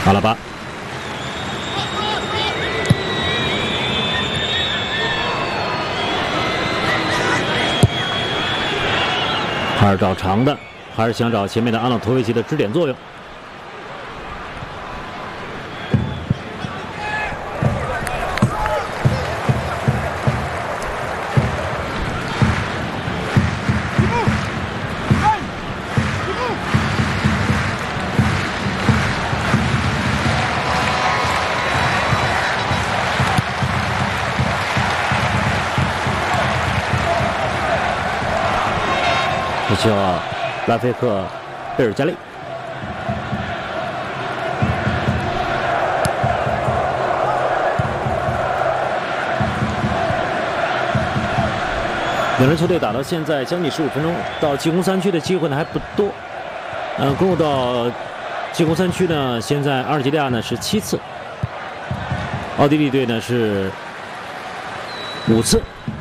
阿拉巴。 还是找长的，还是想找前面的阿诺托维奇的支点作用。这叫拉菲克贝尔加利。两支球队打到现在将近15分钟，到进攻3区的机会呢还不多。攻入到进攻3区呢，现在阿尔及利亚呢是7次，奥地利队呢是5次。